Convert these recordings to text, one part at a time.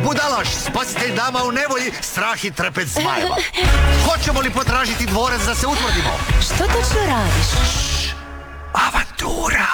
Budalaš, spasitelj dama u nevolji, strah i trepet zmajeva. Hoćemo li potražiti dvorac da se utvrdimo? Što točno radiš? Avantura!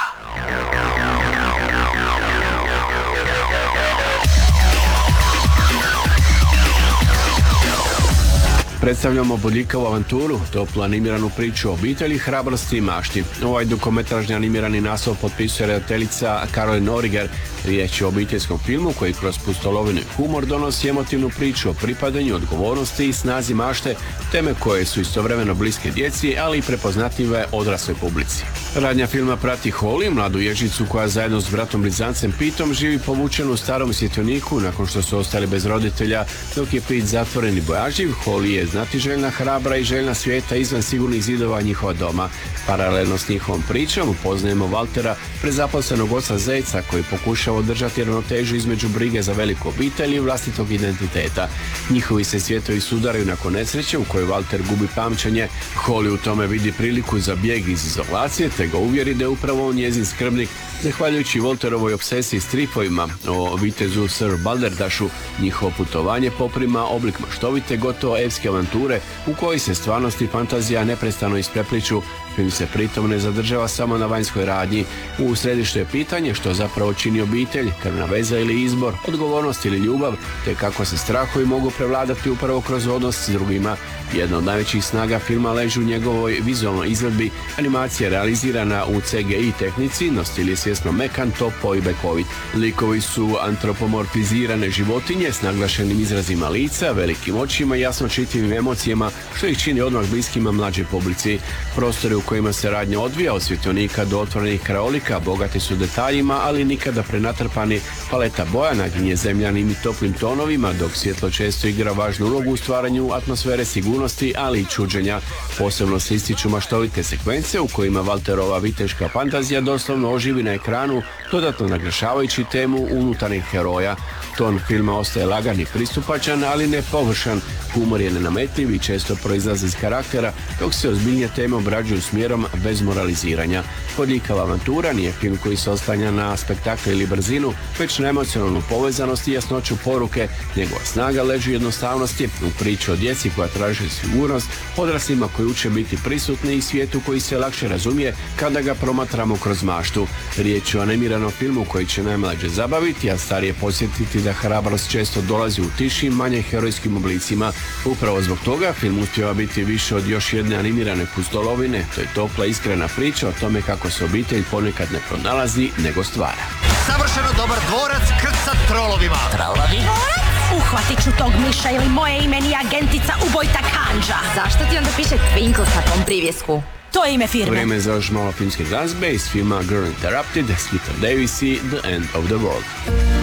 Predstavljamo bodljikavu avanturu, toplu animiranu priču o obitelji, hrabrosti i mašti. Ovaj dokumentarni animirani naslov potpisuje redateljica Caroline Origer. Riječ je o obiteljskom filmu koji kroz pustolovinu i humor donosi emotivnu priču o pripadanju, odgovornosti i snazi mašte, teme koje su istovremeno bliske djeci, ali i prepoznatljive odrasloj publici. Radnja filma prati Holly, mladu ježicu koja zajedno s bratom blizancem Pitom živi povučenu u starom svjetioniku nakon što su ostali bez roditelja, dok je Pit zatvoren i bojažljiv. Holly je znatiželjna, hrabra i željna svijeta izvan sigurnih zidova njihova doma. Paralelno s njihovom pričom upoznajemo Waltera, prezaposlenog oca Zejca koji pokušava održati ravnotežu između brige za veliku obitelj i vlastitog identiteta. Njihovi se svjetovi sudaraju nakon nesreće u kojoj Walter gubi pamćenje. Holly u tome vidi priliku za bijeg iz izolacije te ga uvjeri da je upravo on njezin skrbnik. Zahvaljujući Walterovoj obsesiji stripovima o vitezu Sir Balderdashu, njihovo putovanje poprima oblik maštovite, gotovo epske avanture u kojoj se stvarnost i fantazija neprestano isprepliču. Film se pritom ne zadržava samo na vanjskoj radnji. U središtu je pitanje što zapravo čini obitelj, krvna veza ili izbor, odgovornost ili ljubav, te kako se strahovi mogu prevladati upravo kroz odnos s drugima. Jedna od najvećih snaga filma leži u njegovoj vizualnoj izvedbi. Animacija je realizirana u CGI tehnici, no stil je svjesno mekan, topo i bekovit. Likovi su antropomorfizirane životinje s naglašenim izrazima lica, velikim očima i jasno čitljivim emocijama, što ih čini odmah bliskima mlađoj publici. Prostori u kojima se radnja odvija od svjetionika do otvorenih krajolika bogati su detaljima, ali nikada prenatrpani. Paleta boja naginje zemljanim i toplim tonovima, dok svjetlo često igra važnu ulogu u stvaranju atmosfere sigurnosti, ali i čuđenja. Posebno se ističu maštovite sekvence u kojima Walterova viteška fantazija doslovno oživi na ekranu, dodatno naglašavajući temu unutarnjih heroja. Ton filma ostaje lagan i pristupačan, ali ne površan. Humor je nenametljiv i često proizlazi iz karaktera, dok se ozbiljnije teme obrađuju smjerom bez moraliziranja. Bodljikava avantura nije film koji se oslanja na spektakl ili brzinu, već na emocionalnu povezanost i jasnoću poruke. Njegova snaga leži u jednostavnosti, u priču o djeci koja traži sigurnost, odraslima koji uče biti prisutni i svijetu koji se lakše razumije kada ga promatramo kroz maštu. Riječ je o animiranom filmu koji će najmlađe zabaviti, a starije posjetiti da hrabrost često dolazi u tišim, manje herojskim oblicima. Upravo zbog toga film uspijeva biti više od još jedne animirane pustolovine. To je topla, iskrena priča o tome kako se obitelj ponekad ne pronalazi, nego stvara. Savršeno dobar dvorac krcat trolovima. Trolovi? Uhvatit ću tog miša ili moje ime nije agentica ubojta Kanđa. Zašto ti onda piše Twinkle na tom privjesku? To je ime firme. Vrijeme za još malo filmske glazbe iz filma Girl Interrupted, Skeeter Davis i The End of the World.